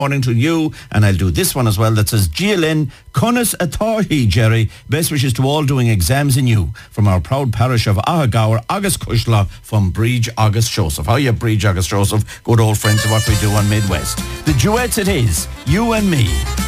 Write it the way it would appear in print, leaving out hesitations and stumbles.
morning to you, and I'll do this one as well that says, Gialin, Cunas Atorhi, Jerry. Best wishes to all doing exams in you from our proud parish of Ahagaur, August Cushla from Bridge August Joseph. How are you, Bridge August Joseph? Good old friends of what we do on Midwest. The duets it is, you and me.